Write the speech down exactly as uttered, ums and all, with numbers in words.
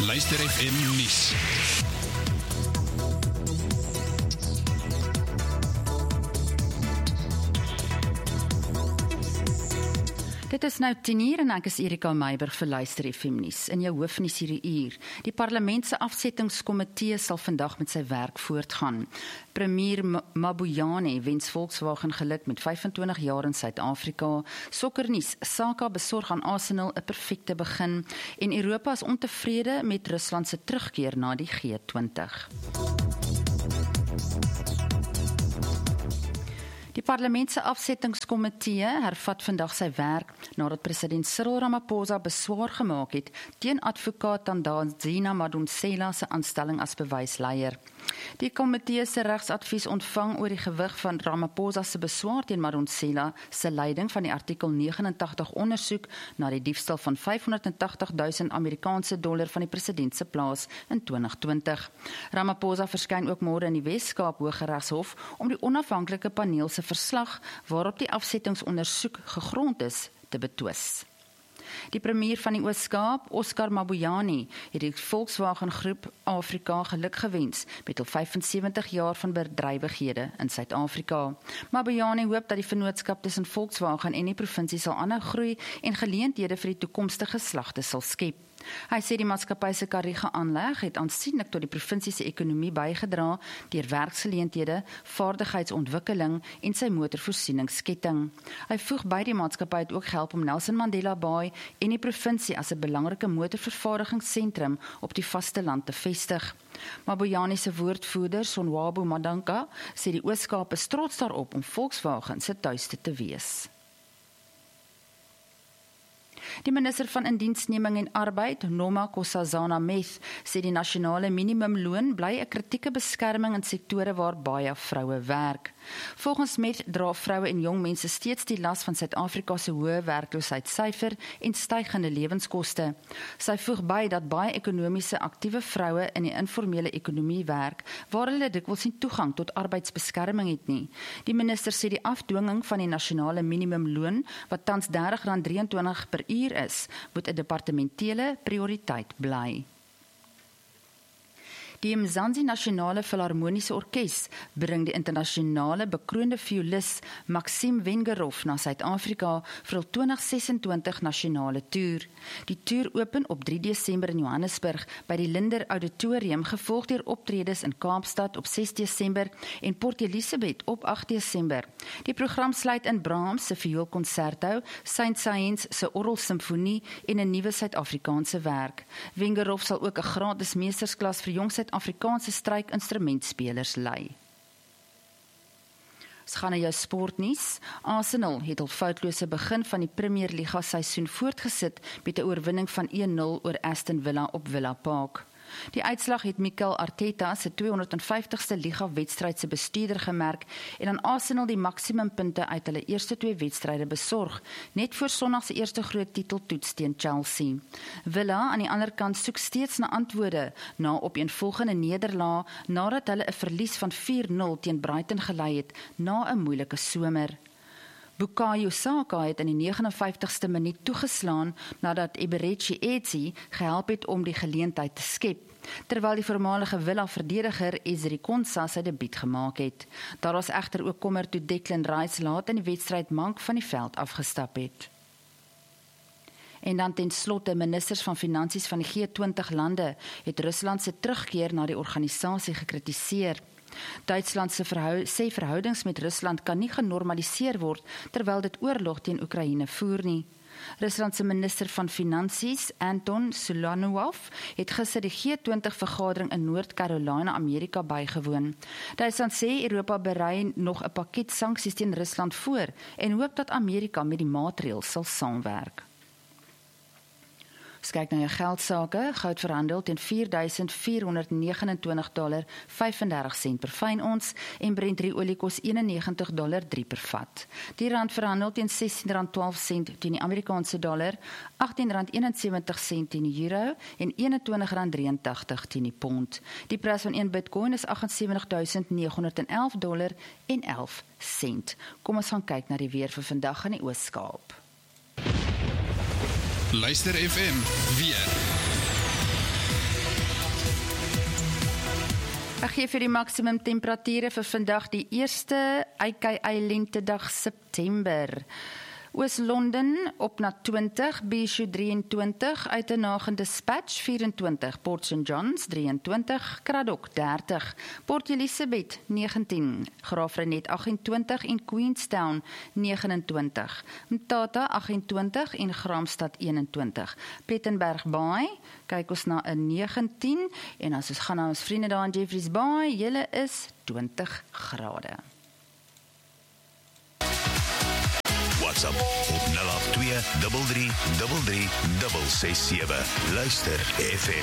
Luister F M Nuus. Dit is nou tien uur en ek is Erika Meiberg vir Luister F M Nuus. In jou hoofnuus hierdie uur. Die parlement se afsettingskomitee sal vandag met sy werk voortgaan. Premier Mabuyane wens Volkswagen geluk met vyfentwintig jaar in Suid-Afrika. Sokkernuus, Saka besorg aan Arsenal 'n perfekte begin en Europa is ontevrede met Rusland se terugkeer na die G twintig. Die parlement se afsettingskomitee hervat vandag sy werk nadat president Cyril Ramaphosa beswaar gemaak het teen advokaat Thandazina Madonsela se aanstelling as bewysleier. Die komitee se regsadvies ontvang oor die gewig van Ramaphosa se beswaar teen Madonsela se leiding van die artikel negenentagtig ondersoek na die diefstal van vyfhonderdtagtig duisend Amerikaanse dollar van die president se plaas in twintig twintig. Ramaphosa verskyn ook môre in die Wes-Kaap Hooggeregshof om die onafhanklike paneel se verslag waarop die afsettingsondersoek gegrond is te betwis. Die premier van die Oos-Kaap, Oscar Mabuyane, het die Volkswagen Groep Afrika geluk gewens met hul vyfensewentig jaar van bedrywighede in Suid-Afrika. Mabuyane hoop dat die vennootskap tussen Volkswagen en die provinsie sal aanhou groei en geleenthede vir die toekomstige geslagte sal skep. Hy sê die maatskappy se karrige aanleg het aansienlik tot die provinsie se ekonomie bygedra deur werksgeleenthede, vaardigheidsontwikkeling en sy motorvoorsieningsketting. Hy voeg by die maatskappy het ook gehelp om Nelson Mandela Bay en die provinsie as 'n belangrike motorvervaardigingssentrum op die vasteland te vestig. Mabuyane se woordvoerder, Sonwabo Madanka, sê die Oos-Kaap is trots daarop om Volkswagen se tuiste te wees. Die minister van Indiensneming en Arbeid, Noma Nkosazana Meth, sê die nasionale minimumloon bly 'n kritieke beskerming in sektore waar baie vroue werk. Volgens Meth dra vroue en jong mense steeds die las van Suid-Afrika se hoë werkloosheidssyfer en stygende lewenskoste. Sy voeg by dat baie ekonomiese aktiewe vroue in die informele ekonomie werk, waar hulle dikwels nie toegang tot arbeidsbeskerming het nie. Die minister sê die afdwinging van die nasionale minimumloon, wat tans dertig rand drieëntwintig per uur is, moet 'n departementele prioriteit bly. Die Mzansi Nasionale Filharmoniese Orkees bring die internasionale bekroonde violis Maxim Vengerov na Suid-Afrika vir hul twintig sesentwintig nasionale toer. Die toer open op drie Desember in Johannesburg by die Linder Auditorium, gevolg deur optredes in Kaapstad op ses Desember en Port Elizabeth op agt Desember. Die program sluit in Brahms se vioolkonserto, Saint-Saëns se orgelsimfonie en 'n nuwe Suid-Afrikaanse werk. Vengerov sal ook 'n gratis meestersklas vir jong Afrikaanse strykinstrumentspelers lei. Ons gaan na jou sportnuus. Arsenal het hul foutlose begin van die Premier Liga seisoen voortgesit met 'n oorwinning van een nul oor Aston Villa op Villa Park. Die uitslag het Mikel Arteta se tweehonderdvyftigste liga-wedstryd se bestuurder gemerk en aan Arsenal die maksimumpunte uit hulle eerste twee wedstryde besorg, net voor Sondag se eerste groot titeltoets teen Chelsea. Villa aan die ander kant soek steeds na antwoorde na opeenvolgende nederlae nadat hulle 'n verlies van vier nul teen Brighton gelei het na 'n moeilike somer. Bukayo Saka het in die negentig en vyftigste minuut toegeslaan nadat Eberechi Eze gehelp het om die geleentheid te skep, terwyl die voormalige Villa-verdediger Ezri Konsa sy debuut gemaak het. Daar was egter ook kommer toe Declan Rice laat in die wedstryd mank van die veld afgestap het. En dan ten slotte, ministers van Finansies van die G twintig lande het Rusland se terugkeer na die organisasie gekritiseer. Duitsland se verhou, sê verhoudings met Rusland kan nie genormaliseer word terwyl dit oorlog teen Oekraïne voer nie. Rusland se minister van Finansies, Anton Siluanov, het gister die G twintig vergadering in Noord-Carolina, Amerika bygewoon. Duitsland sê Europa berei nog 'n pakket sanksies teen Rusland voor en hoop dat Amerika met die maatreëls sal saamwerk. Ons kyk na jou geldsake, goud verhandel teen vier duisend vierhonderd negenentwintig dollar vyfendertig sent per fyn ons en Brent olie kos eenennegentig dollar drie per vat. Die rand verhandel teen sestien rand twaalf sent teen die Amerikaanse dollar, agttien rand eenensewentig sent teen die euro en eenentwintig rand drieëntagtig teen die pond. Die prys van een Bitcoin is agsensewentig duisend neghonderd elf dollar en elf sent. Kom ons gaan kyk na die weer vir vandag in die Oos-Kaap. Luister F M, weer. Ek gee vir die maksimum temperature vir vandag die eerste A K I lentedag September. Oos-London op na twintig, Bishu drieëntwintig, Uitenhage Dispatch vyf-en-twintig, Port Saint John's drieëntwintig, Cradock dertig, Port Elizabeth negentien, Graafrenet agt-en-twintig en Queenstown negenentwintig, Mthatha agt-en-twintig en Graamsstad eenentwintig, Plettenberg Bay, kyk ons na 'n negentien en as ons gaan na ons vriende daar in Jeffreys Bay, julle is twintig grade. WhatsApp op nul agt twee drie drie drie drie ses ses sewe. Luister F M.